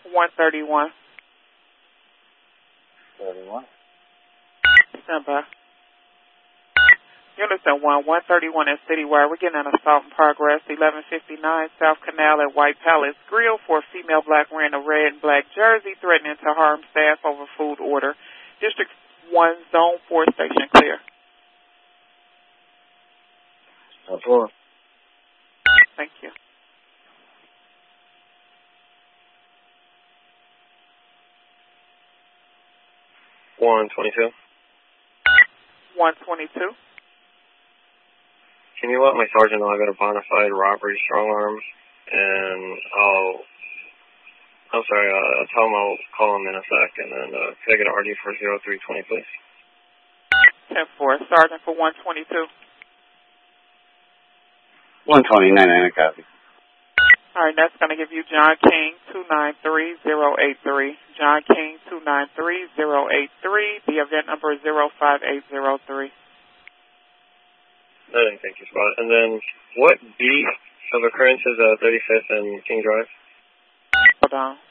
131. 31. Stand by. Unison 131 in Citywide. We're getting an assault in progress. 1159 South Canal at White Palace Grill for a female black wearing a red and black jersey threatening to harm staff over food order. District 1, Zone 4, station clear. Zone 4. Thank you. One 22. 122. Can you let my sergeant know I got a bona fide robbery, strong arms, and I'll tell him I'll call him in a sec, and then can I get an RD for 0320, please? 10-4, Sergeant for 122. 129, and a copy. All right, that's going to give you John King 293083. John King 293083. The event number is 05803. I didn't think you spot it. And then, what beat of occurrence is 35th and King Drive? Hold on.